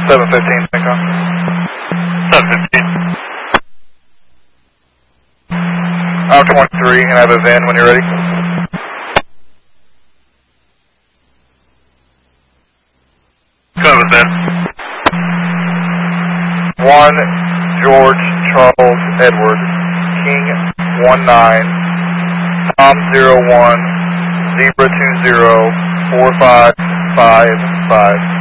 715, Synchron. 715. I'll come on 3 and have a VIN when you're ready. Go with VIN. 1 George Charles Edward King 19 Tom 01 Zebra 20 4555.